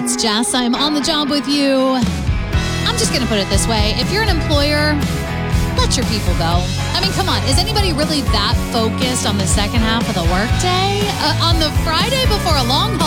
It's Jess. I'm on the job with you. I'm just going to put it this way. If you're an employer, let your people go. I mean, come on. Is anybody really that focused on the second half of the workday? On the Friday before a long